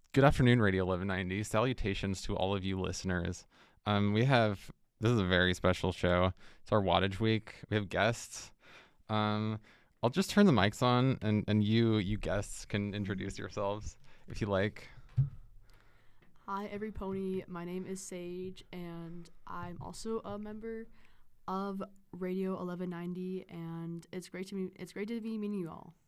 Good afternoon, Radio 1190. Salutations to all of you listeners. This is a very special show. It's our Wattage Week. We have guests. I'll just turn the mics on, and you guests can introduce yourselves if you like. Hi, every pony. My name is Sage, and I'm also a member of Radio 1190, and it's great to be meeting you all.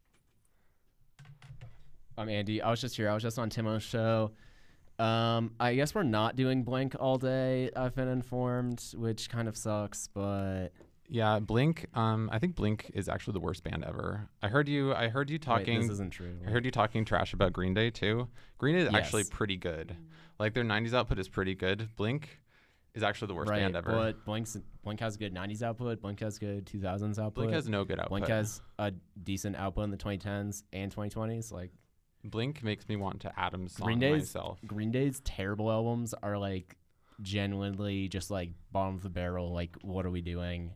I'm Andy. I was just here. I was just on Timo's show. I guess we're not doing Blink all day, I've been informed, which kind of sucks, but Yeah, Blink. I think Blink is actually the worst band ever. I heard you talking. Wait, this isn't true. I heard you talking trash about Green Day too. Green Day is actually Yes. pretty good. Like their 90s output is pretty good. Blink is actually the worst Right, band ever. but Blink has good 90s output. Blink has good 2000s output. Blink has no good output. Blink has a decent output in the 2010s and 2020s. Like Blink makes me want to Adam song Green Day's myself. Green Day's terrible albums are like genuinely just like bottom of the barrel. Like, what are we doing?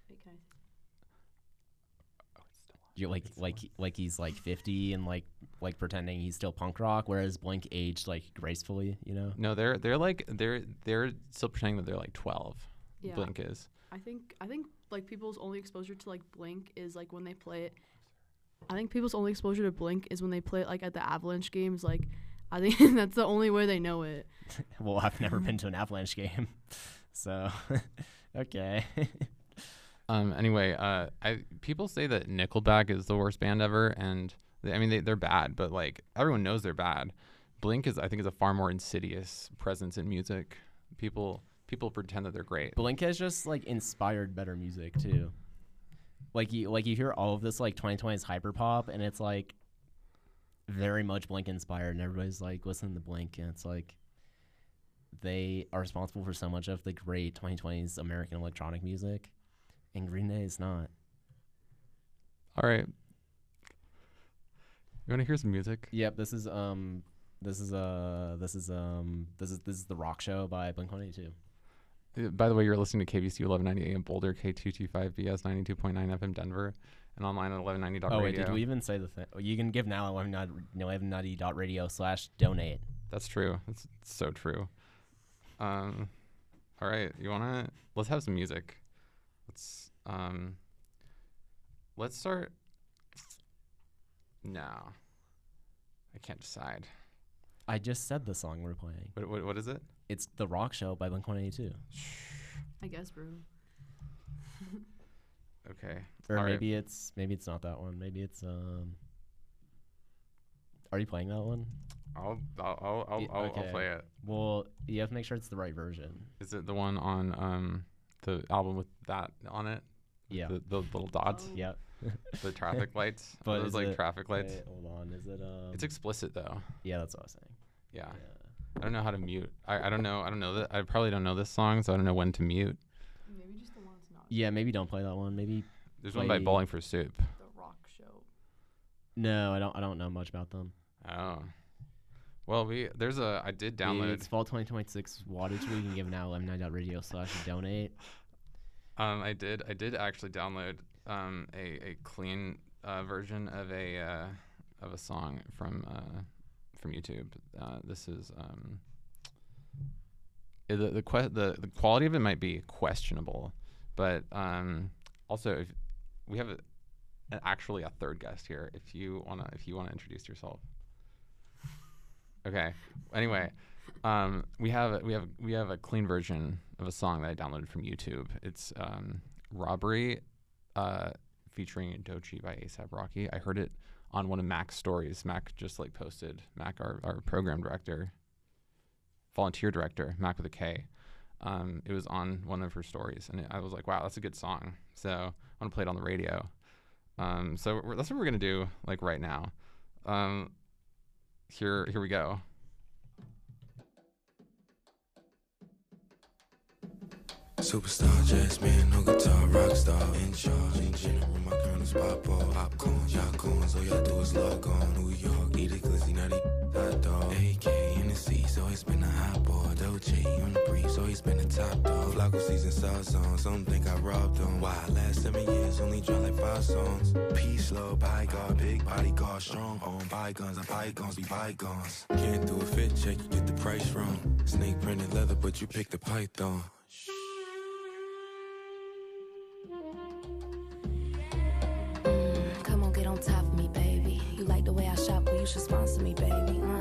You're like he's like 50 and like pretending he's still punk rock, whereas Blink aged like gracefully, you know. No, they're still pretending that they're like 12. Yeah. Blink is. I think like people's only exposure to like Blink is like when they play it. I think people's only exposure to Blink is when they play it like at the Avalanche games. Like, I think that's the only way they know it. Well, I've never been to an Avalanche game, so okay. Anyway, people say that Nickelback is the worst band ever, and they're bad, but like everyone knows they're bad. Blink is a far more insidious presence in music. People pretend that they're great. Blink has just like inspired better music too. Like you hear all of this like 2020s hyperpop, and it's like very much Blink inspired, and everybody's like listening to Blink, and it's like they are responsible for so much of the great 2020s American electronic music, and Green Day is not. All right, you want to hear some music? Yep, this is the Rock Show by Blink-182. By the way, you're listening to KBC 1190 AM Boulder, K225BS 92.9 FM Denver, and online at 1190.radio. Oh wait, did we even say the thing? You can give now at 1190.radio/donate. That's true. That's so true. All right, let's have some music. Let's start. No, I can't decide. I just said the song we're playing. What is it? It's The Rock Show by Blink-182. I guess, bro. Okay. Or All maybe right. it's not that one. Maybe it's Are you playing that one? I'll Okay. play it. Well, you have to make sure it's the right version. Is it the one on the album with that on it? Yeah. The little dots, Oh. Yep. the traffic lights. But those is like it- traffic lights. Wait, hold on. Is it It's explicit though. Yeah, that's what I was saying. Yeah. I don't know how to mute. I don't know that. I probably don't know this song, so I don't know when to mute. Maybe just the one that's not Yeah, maybe don't play that one. Maybe There's one by Play- Bowling for Soup. the Rock Show. no. I don't know much about them. Oh. Well, I did download. It's fall 2026 wattage. We can give now 1190.radio/donate. I did actually download a clean version of a song from YouTube. This is the quality of it might be questionable, but also if we have actually a third guest here. If you wanna introduce yourself. Okay. Anyway, we have a clean version of a song that I downloaded from YouTube. It's Robbery featuring Doechii by A$AP Rocky. I heard it on one of Mac's stories. Mac just like posted. Mac, our program director, volunteer director, Mac with a K. It was on one of her stories, and I was like, wow, that's a good song. So I want to play it on the radio. So that's what we're gonna do like right now. Here we go. Superstar, jazz man, no guitar, rock star, in charge, in general, my colonel's pop ball, popcorn, y'all coons, all y'all do is log on, New York, eat it glizzy, not eat hot dog, AK in the seats, always been a hot boy, Doechii on the breeze, always been a top dog, taco season sauce on. Some think I robbed them. Why? Last 7 years, only dropped like 5 songs. Peace, love, bodyguard, big bodyguard, strong on bygones. And bygones be bygones. Can't do a fit check, you get the price wrong. Snake printed leather, but you picked the python. Come on, get on top of me, baby. You like the way I shop, well, you should sponsor me, baby.